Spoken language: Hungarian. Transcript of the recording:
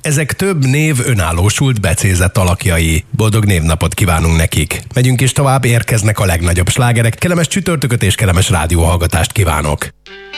Ezek több név önállósult, becézett alakjai. Boldog névnapot kívánunk nekik. Megyünk is tovább, érkeznek a legnagyobb slágerek. Kellemes csütörtököt és kellemes rádióhallgatást kívánok.